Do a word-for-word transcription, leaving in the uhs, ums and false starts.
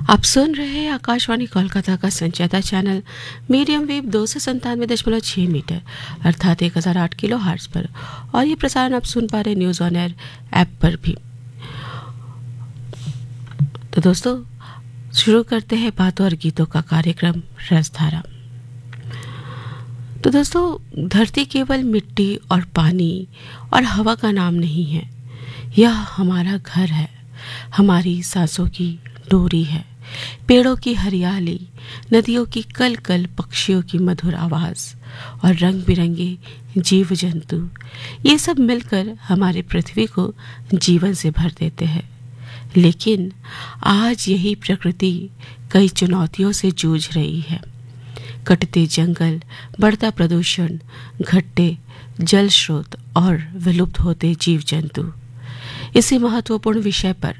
आप सुन रहे हैं आकाशवाणी कोलकाता का संचाता चैनल मीडियम वेव दो सौ संतानवे दशमलव छः मीटर अर्थात एक हज़ार आठ किलो हार्ट्ज पर, और ये प्रसारण आप सुन पा रहे न्यूज़ ऑन एयर ऐप पर भी। तो दोस्तों, शुरू करते हैं बातों और गीतों का कार्यक्रम रसधारा। तो दोस्तों, धरती केवल मिट्टी और पानी और हवा का नाम नहीं है, यह हमारा घर है, हमारी सांसों की डोरी है, पेड़ों की हरियाली, नदियों की कल कल, पक्षियों की मधुर आवाज़ और रंग बिरंगे जीव जंतु, ये सब मिलकर हमारे पृथ्वी को जीवन से भर देते हैं। लेकिन आज यही प्रकृति कई चुनौतियों से जूझ रही है। कटते जंगल, बढ़ता प्रदूषण, घटते जल स्रोत और विलुप्त होते जीव जंतु। इसी महत्वपूर्ण विषय पर